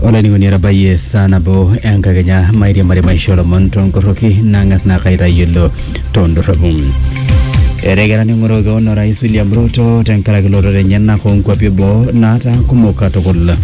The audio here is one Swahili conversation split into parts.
Ola ni wani rabaye sana bo enka ganya mairi mari maisholo montron koroki nangas na kaira yelo tondo rabum. Eregera ni ngoro gono Rais William Ruto tenkara giloro renyana konkwa pibo nata kumuka tokolla.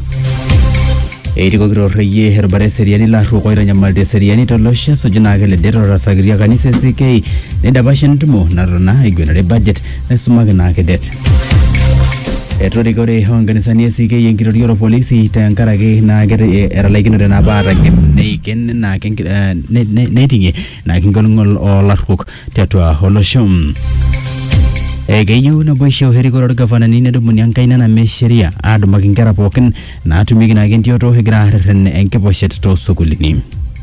Eiti kogiro reye herbare seriani la ruko ira nyamalde seriani tolosha sojuna agele dero rasagria kanise CK nenda bashen tumo narona igwenare budget nesumage na kedet. Etrodi gore honganisani CK yengiro yoro polisi tankarage na gere era legino na bara neiken na ken netinge na kingolngol o larkuk tetwa holoshum. Egeyu na boisho herigoro gavana nine do munyankaina na mesheria adu magingara poken na atumigi na agentio to hegra enke boshet to sukulini.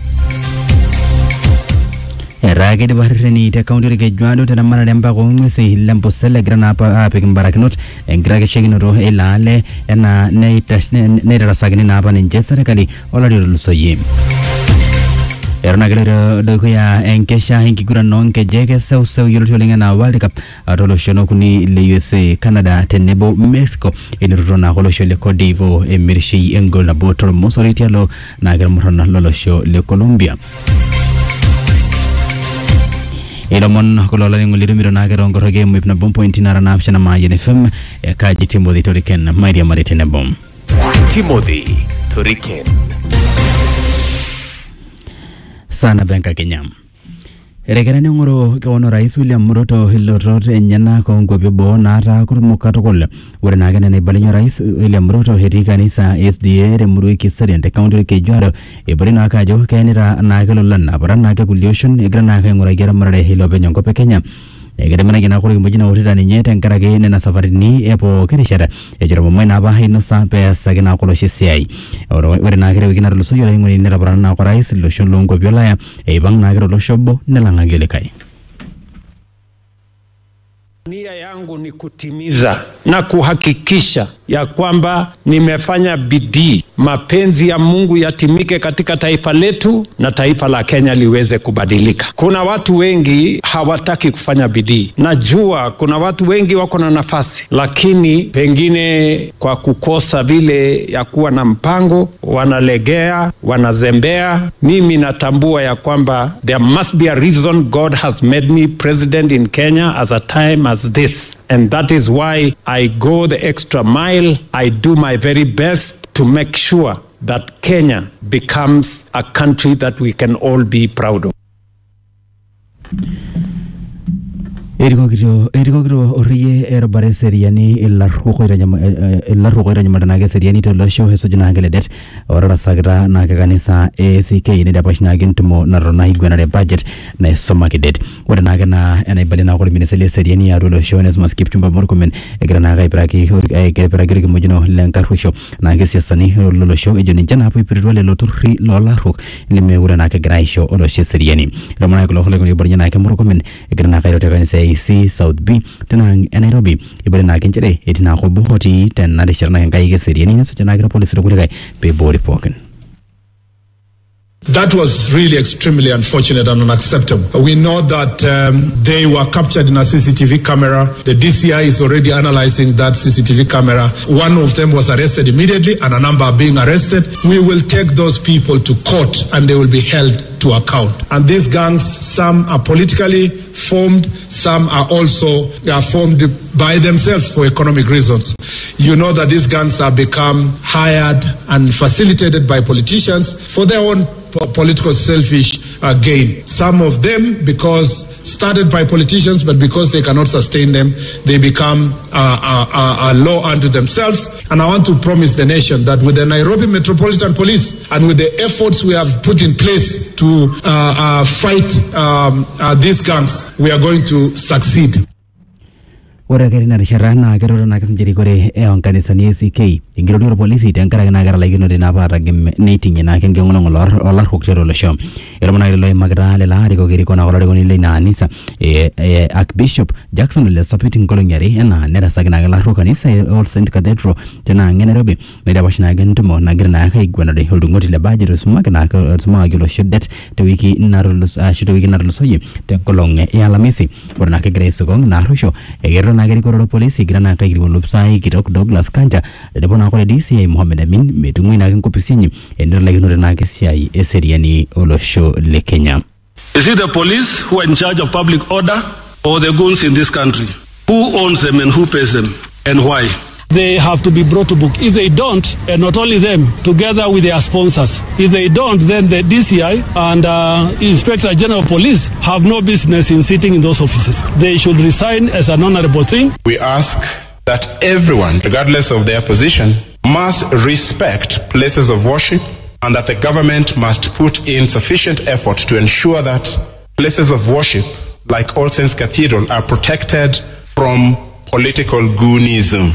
Rage de barreni te county ke jwado te namana demba ko ngese hilampo sele grana pa pekin barakinot engrage shegino ro elale na ne tasne ne rasagni na pa ninje sarakali oladi lusoyi. Erna galera dokuya enkesha hinki kuran nonke jege sau yulutolinga na World Cup atolo shono kuni le USA Canada tenebo Mexico inurona holo show le Cote d'Ivoire emirshi engol na botol mosolitialo na galmorona lolo show le Colombia. Ilomon kolola nguliro miro na garongo roge mu ipna bompoint na rana option ma yenefem ya kaji Timothy Toriken maidi ya maritene bom Timothy Toriken sana benka Kenya. Eregerani ngoro kono Rais William Ruto hilorot enyana ko ngobyo bo nata kurumuka tokol wore nagene ne balinyo Rais William Ruto heti kanisa SDA remuru kisari ante county ke jwaro e barina kajo kenira nagelo lanna barana ka kulioshon e grana ka ngora gera marade hilobe nyongo pe Kenya egere mana gina ko mbujina urida ni nyete nkarage ne na safari ni epo kerishara e joro mo na ba hino sa pe sagina ko lo shisiai wore nagere wigina lo so yola ngoni ne barana ko Rais lo shonlongo biolaya e bang nagero lo shobo ne langa gele kai. Nia yangu ni kutimiza na kuhakikisha ya kwamba nimefanya bidii mapenzi ya Mungu yatimike katika taifa letu na taifa la Kenya liweze kubadilika. Kuna watu wengi hawataki kufanya bidii. Najua kuna watu wengi wako na nafasi, lakini pengine kwa kukosa vile ya kuwa na mpango wanalegea, wanazembea. Mimi natambua ya kwamba there must be a reason God has made me president in Kenya as a time as this, and that is why I go the extra mile. I do my very best to make sure that Kenya becomes a country that we can all be proud of. Erigogiro oriye erbare seriani illa ruko ira nyamada seriani to lo show heso jina geledet orara sagra na kanisa ACK ne da bashna gintumo na rona higwena de budget na soma kedet wada na gana ena balina ko minisele seriani ya lo show nes maskip tumba morkomen egra na ga ibraki ke mojino lenkar show na ge siasani lo show ejoni jana hapo ipirwale lo turri lo la ruk le me wura na ka gra show lo seriani romana ko lo ko bornya na ke morkomen egra na ga kanisa AC South B tena Nairobi ibale na kenjere etina ko bohoti tena de sharna ngai ge seriani so jana gra police ro kai pe bori poken. That was really extremely unfortunate and unacceptable. We know that they were captured in a CCTV camera. The DCI is already analyzing that CCTV camera. One of them was arrested immediately and a number are being arrested. We will take those people to court and they will be held to account. And these gangs, some are politically formed, some are also formed by themselves for economic reasons. You know that these gangs have become hired and facilitated by politicians for their own political selfish gain. Some of them because started by politicians, but because they cannot sustain them, they become a law unto themselves. And I want to promise the nation that with the Nairobi Metropolitan Police and with the efforts we have put in place to fight these gangs, we are going to succeed. Ora kerina risharana kerora na kasinjeri kore kanisa ni ACK ingiro polisi tankara na gara lagino de na bara gem neting na kenge ngono olar hoktero lo shom ermana lo magra le la riko giri kona ora goni le na anisa Archbishop Jackson le supporting kolonyari na nera sagna la ro kanisa All Saint Cathedral tena ngenerobi ne da bashina gentumo na girna kai gwana de holdungoti le bajiru sumagna suma gilo sheddet te wiki narulus wiki narulusoyi te kolonge ya lamisi ora na ke greso gong na rusho egero na gari kororo polisi gira na taigiri wolupsai kitok Douglas Kanja depo na kole DCI Mohamed Amin metungui na kinkopisinyi endero la ginore na KCI eseriani olosho le Kenya. Is it the police who are in charge of public order or the goons in this country? Who owns them and who pays them and why? They have to be brought to book. If they don't, and not only them, together with their sponsors. If they don't, then the DCI and Inspector General of Police have no business in sitting in those offices. They should resign as an honorable thing. We ask that everyone, regardless of their position, must respect places of worship and that the government must put in sufficient effort to ensure that places of worship like All Saints Cathedral are protected from political goonism.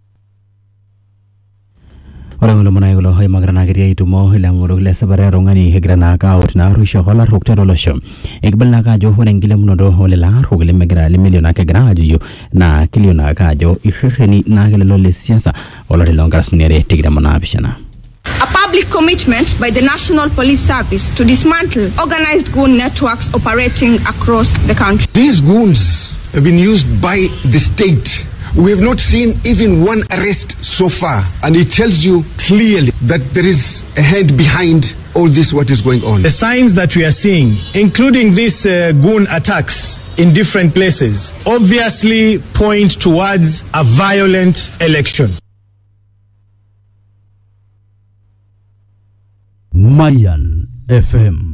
Ora ngulo mona yulo hoy magrana giriya itumo hilanguro lesa bare rongani hegrana ka outna rusho hola rukte rolosho ekbelna ka jo hone ngile munodo hole la rugile megra le miliona ka gra ajo na kiliona ka jo ihireni na gele lo le siasa ola de longas nere tigra mona bishana. A public commitment by the National Police Service to dismantle organized goon networks operating across the country. These goons have been used by the state. We have not seen even one arrest so far, and it tells you clearly that there is a head behind all this, what is going on. The signs that we are seeing, including these goon attacks in different places, obviously point towards a violent election. Mayan FM.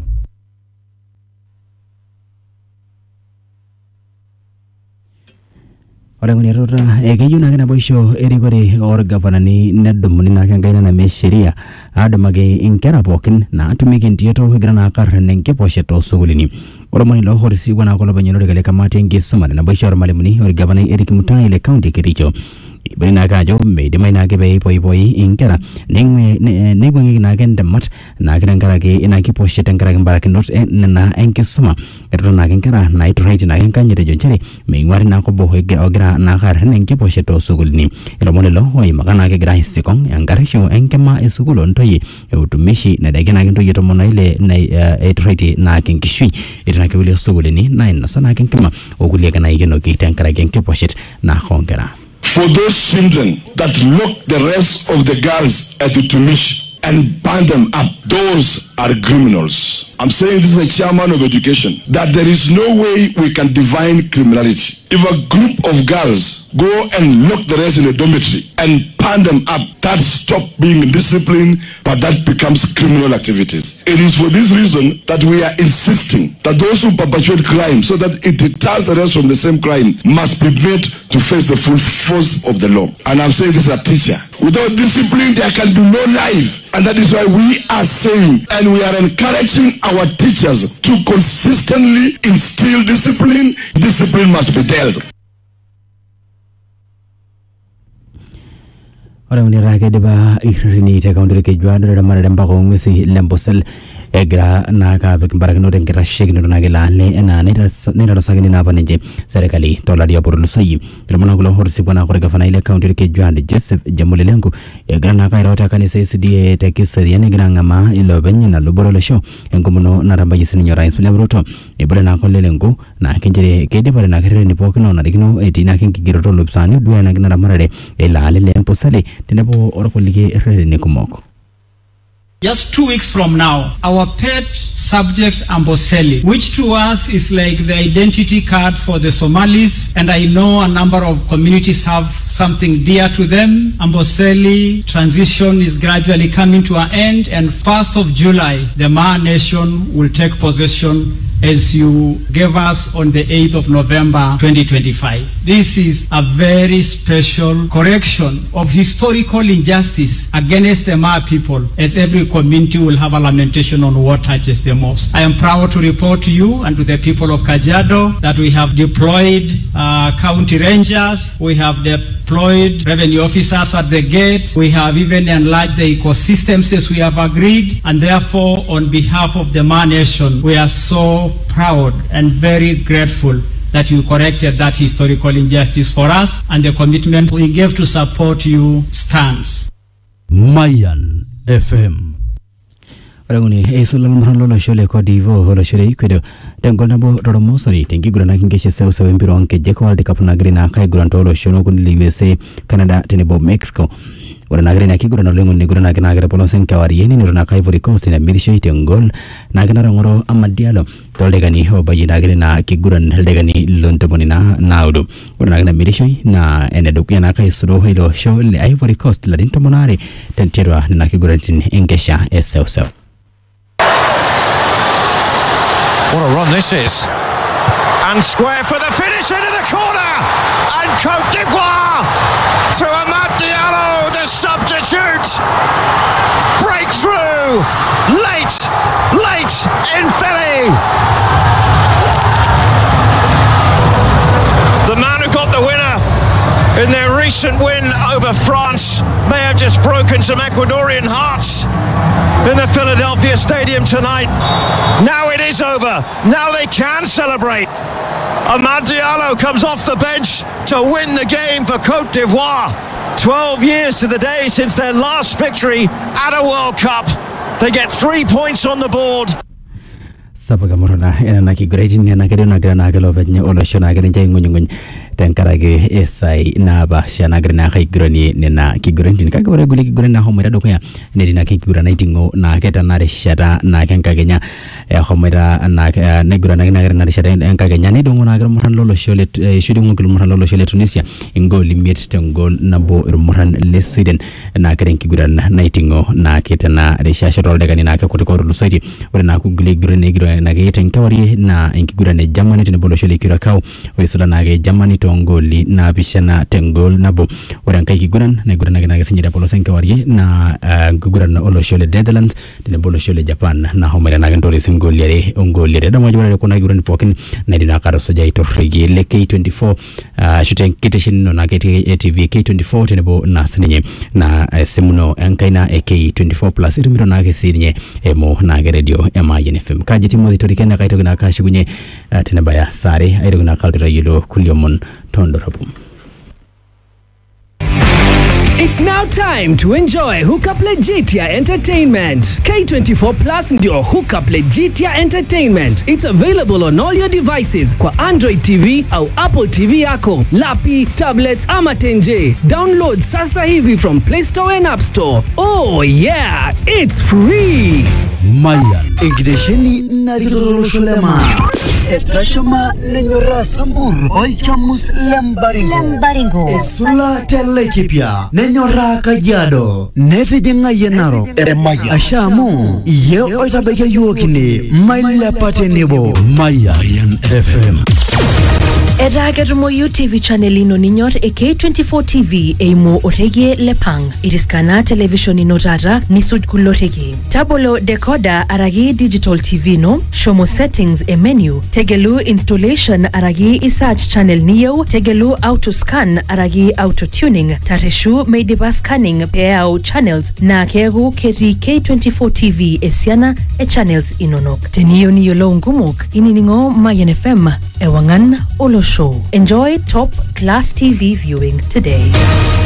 Ora ngoni rora egeyuna kana boisho erigore or governani nedum nina kangaina na mesheria adamage inkera pokin na atumike ntieto higrana karne nke posheto sugulini ora moni lo horisi wana kolo banyoro gale kamati ngi sumane na boisho malimuni or governor Eric Mutai le county Kericho ibina kajo mede mai na gebe poi inkera ne gwengi na gende mat na grangara ge ina ki poshete ngara ngara kinot na enke suma erro na genkara na ito right na genkanye de jonchare me ngwari na ko bo hege ogra na gar nenke posheto sugulni ero mole lo hoy magana ge gra hisikon yangare sho enke ma esugulo ntoyi utumishi na dege na gento yeto mona ile na ito right na kinkishui ita ke ule sugulini na ino sana kenkema ogulia kana igeno ke tankara genke poshet na khongera. For those children that lock the rest of the girls at the Tumish and burn them up, those are criminals. I'm saying this is the chairman of education, that there is no way we can define criminality. If a group of girls go and lock the rest in a dormitory and burn them up, that stops being discipline, but that becomes criminal activities. It is for this reason that we are insisting that those who perpetrate crime, so that it deters the rest from the same crime, must be made to face the full force of the law. And I'm saying this as a teacher. Without discipline, there can be no life. And that is why we are saying, and we are encouraging our teachers to consistently instill discipline. Discipline must be dealt. Ora unira ke deba ikhrini te kaundur ke jwada da mara damba ko ngisi lembosel egra na ka be barak no den kra shek no na gela le na ne da sagini na banije serikali tola dia por lusayi remona gulo horsi bana ko gafana ile kaundur ke jwada Joseph jamule lengo egra na ka irota kanisa SDA te kisari ne gra ngama ilo benye na luboro le sho engomuno na ramba yisini nyora isule broto ebole na ko lengo na kenjere ke de bare na kere ni pokino na digno etina ken kigiroto lubsani duya na gna marade ela le lemposale tenebo orokolige erre ne kumoko. Just 2 weeks from now, our pet subject Amboseli, which to us is like the identity card for the Somalis, and I know a number of communities have something dear to them. Amboseli transition is gradually coming to an end, and 1st of July, the Maa Nation will take possession as you gave us on the 8th of November 2025. This is a very special correction of historical injustice against the Maa people, as every community will have a lamentation on what touches the most. I am proud to report to you and to the people of Kajiado that we have deployed county rangers, we have deployed revenue officers at the gates, we have even enlarged the ecosystems as we have agreed, and therefore on behalf of the Maa Nation, we are so proud and very grateful that you corrected that historical injustice for us, and the commitment we gave to support you stands. Mayan FM. Oranguni esulal maralo shole kodivo holo shole ikwedo tengol nabo roromosori tengi gurana kingeshe sewa mpiro anke jeko World Cup na grina kai gurantolo shono kundi USA Canada tenebo Mexico Nagari na kigura na lengo nigura na ginagara polosen kawari yeni niruna ka Ivory Coast na milisho itengol na ginara ngoro amadialo toldegani obayi nagari na kigura heldegani lontoboni na naudu uruna na milisho na eneduku na ka isuro hilo show le Ivory Coast la dintomonare tenterwa na kigura tin engesha esausa. What a run this is. And square for the finish into the corner. And Côte d'Ivoire to Amad Diallo, the substitute. Breakthrough. Late in Philly. The man who got the winner in their recent win over France may have just broken some Ecuadorian hearts in the Philadelphia Stadium tonight. Now it is over. Now they can celebrate. Amad Diallo comes off the bench to win the game for Côte d'Ivoire. 12 years to the day since their last victory at a World Cup. They get 3 points on the board. Sabaga morona ena naki great ni na kede na grana galo venye olo shona gede jay nguny tenkarage esai na ba shana grana kai grani ne na ki grani ka gore gule ki grani na homera do kaya ne dina ki grana itingo na keta na reshada na kenka genya homera na ne grana na grana reshada enka genya ne dongo na gra moran lolo shole shudi ngul moran lolo shole Tunisia ingol limit tengol na bo moran le Sweden na keren ki grana na itingo na keta na reshasha rol daga ni na ka kotiko ru soiti wala na ku gule grani na geten kawari na inkigura ne Germany tene bolo shole Curacao wesula na ge Germany tongoli na bishana tengol nabo waran kai kiguran na gura na ge sinjida bolo sen kawari na gura na olo shole Netherlands tene bolo shole Japan na homera na gantore singol yare ongol yare da majura ko na gura ni pokin na dina karo soja ito frigi le K24 shooting kitchen no na gete ATV K24 tene bo na sinye na semuno enkaina K24 plus irimiro na ge sinye emo na ge radio MIN FM kaji Timothy Torikena kaito na kashugunye tena baya sare aido na kaldira yilo kuliomon tondorabum. It's now time to enjoy Hookup Legitia Entertainment. K24 Plus ndio Hookup Legitia Entertainment. It's available on all your devices kwa Android TV au Apple TV yako, lapi, tablets ama tenje. Download sasa hivi from Play Store and App Store. Oh yeah, it's free. Mayan Igdesheni Naridolo Shulema Etashama Nenyora Sambur Oichamus Lembaringo Esula Telekipia Nenyora Kajado Nete Jenga Yenaro Eremaya Ashamu Ye Oitabeke Yuokini Maila Patenebo Mayan FM Eragerumo UTV channel ino ninyor K24 TV eimo orege lepang. Iriskana television ino rara nisud kulorege. Tabolo decoder aragi digital TV no. Shomo settings e menu. Tegelu installation aragi isach channel niyo. Tegelu auto scan aragi auto tuning. Tareshu meidiba scanning peao channels. Na kegu keti K24 TV esiana e channels inonok. Teniyo niyo lo ngumok. Ininingo Mayan FM. Ewangan Olo Show. Enjoy top class TV viewing today.